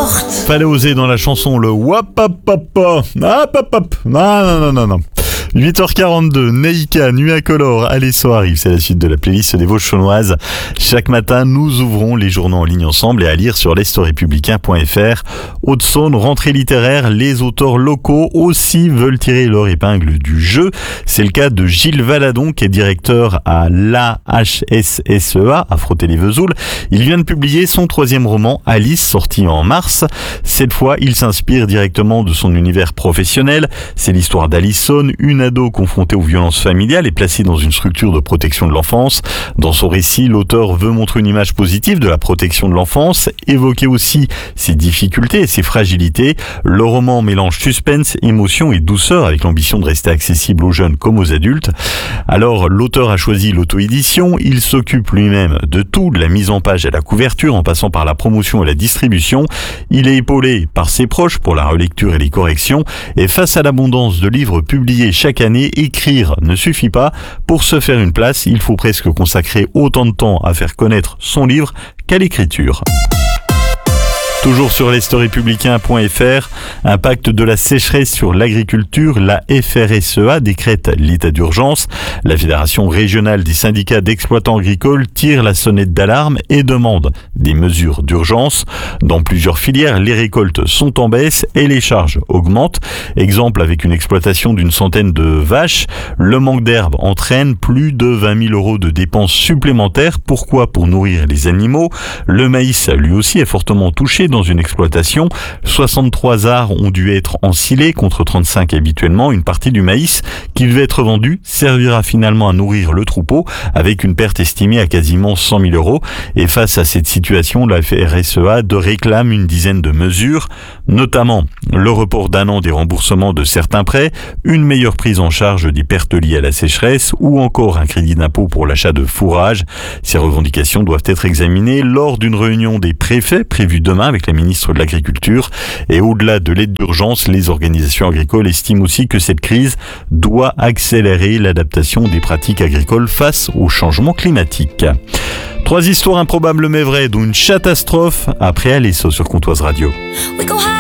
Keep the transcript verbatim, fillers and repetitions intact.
porte. Fallait oser dans la chanson le wap hop hop hop. Ah, hop hop. Non, non, non, non, non. huit heures quarante-deux, Neika, Nuit Incolore, Alesso arrive, c'est la suite de la playlist des Vosges chaunoises. Chaque matin, nous ouvrons les journaux en ligne ensemble et à lire sur l'Est-républicain point F R. Haute-Saône, rentrée littéraire, les auteurs locaux aussi veulent tirer leur épingle du jeu. C'est le cas de Gilles Valadon, qui est directeur à l'A H S S E A, à Frotter-les-Vesoul. Il vient de publier son troisième roman, Alice, sorti en mars. Cette fois, il s'inspire directement de son univers professionnel. C'est l'histoire d'Alison, une ado confrontée aux violences familiales et placée dans une structure de protection de l'enfance. Dans son récit, l'auteur veut montrer une image positive de la protection de l'enfance, évoquer aussi ses difficultés et ses fragilités. Le roman mélange suspense, émotion et douceur avec l'ambition de rester accessible aux jeunes comme aux adultes. Alors, l'auteur a choisi l'auto-édition. Il s'occupe lui-même de tout, de la mise en page à la couverture, en passant par la promotion et la distribution. Il est épaulé par ses proches pour la relecture et les corrections. Et face à l'abondance de livres publiés chaque année, écrire ne suffit pas. Pour se faire une place, il faut presque consacrer autant de temps à faire connaître son livre qu'à l'écriture. Toujours sur l'Est-républicain point F R, impact de la sécheresse sur l'agriculture, la F R S E A décrète l'état d'urgence. La Fédération régionale des syndicats d'exploitants agricoles tire la sonnette d'alarme et demande des mesures d'urgence. Dans plusieurs filières, les récoltes sont en baisse et les charges augmentent. Exemple avec une exploitation d'une centaine de vaches, le manque d'herbe entraîne plus de vingt mille euros de dépenses supplémentaires. Pourquoi ? Pour nourrir les animaux. Le maïs, lui aussi, est fortement touché dans une exploitation. soixante-trois arts ont dû être ensilés contre trente-cinq habituellement. Une partie du maïs qui devait être vendu servira finalement à nourrir le troupeau avec une perte estimée à quasiment cent mille euros. Et face à cette situation, la F R S E A réclame une dizaine de mesures, notamment le report d'un an des remboursements de certains prêts, une meilleure prise en charge des pertes liées à la sécheresse ou encore un crédit d'impôt pour l'achat de fourrage. Ces revendications doivent être examinées lors d'une réunion des préfets prévue demain avec la ministre de l'Agriculture. Et au-delà de l'aide d'urgence, les organisations agricoles estiment aussi que cette crise doit accélérer l'adaptation des pratiques agricoles face au changement climatique. Trois histoires improbables mais vraies, dont une catastrophe après Alesso sur Comtoise Radio.